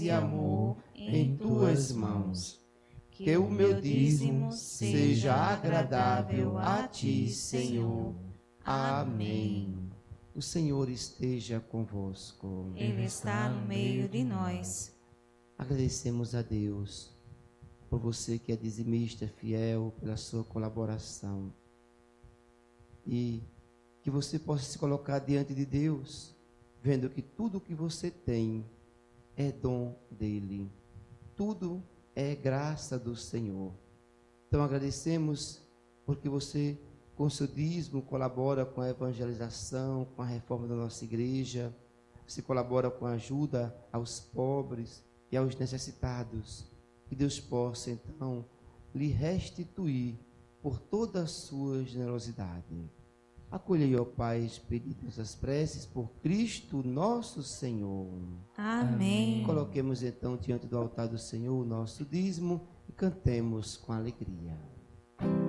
e amor em tuas mãos. Que o meu dízimo seja agradável a ti, Senhor. Amém. O Senhor esteja convosco. Ele está no meio de nós. Agradecemos a Deus por você que é dizimista fiel, pela sua colaboração. E que você possa se colocar diante de Deus, vendo que tudo o que você tem é dom dele. Tudo é graça do Senhor. Então agradecemos porque você, com seu dízimo, colabora com a evangelização, com a reforma da nossa igreja. Você colabora com a ajuda aos pobres e aos necessitados. Que Deus possa, então, lhe restituir por toda a sua generosidade. Acolhei, ó Pai, pedidos as preces por Cristo nosso Senhor. Amém. Coloquemos então diante do altar do Senhor o nosso dízimo e cantemos com alegria.